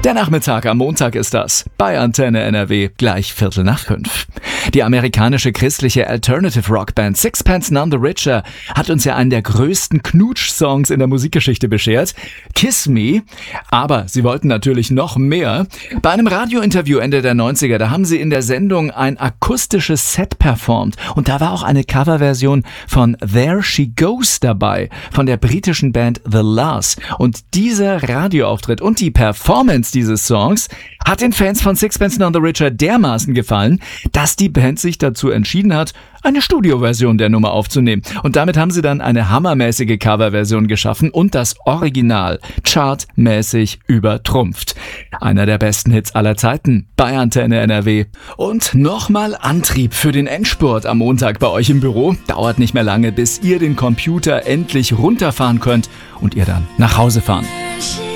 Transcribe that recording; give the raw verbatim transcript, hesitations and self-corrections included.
Der Nachmittag am Montag ist das. Bei Antenne N R W gleich Viertel nach fünf. Die amerikanische christliche Alternative Rockband Sixpence None the Richer hat uns ja einen der größten Knutsch-Songs in der Musikgeschichte beschert. Kiss Me. Aber sie wollten natürlich noch mehr. Bei einem Radiointerview Ende der neunziger, da haben sie in der Sendung ein akustisches Set performt. Und da war auch eine Coverversion von There She Goes dabei, von der britischen Band The La's. Und dieser Radioauftritt und die Performance dieses Songs hat den Fans von Sixpence None the Richer dermaßen gefallen, dass die Band sich dazu entschieden hat, eine Studioversion der Nummer aufzunehmen. Und damit haben sie dann eine hammermäßige Coverversion geschaffen und das Original chartmäßig übertrumpft. Einer der besten Hits aller Zeiten bei Antenne N R W. Und nochmal Antrieb für den Endspurt am Montag bei euch im Büro. Dauert nicht mehr lange, bis ihr den Computer endlich runterfahren könnt und ihr dann nach Hause fahren.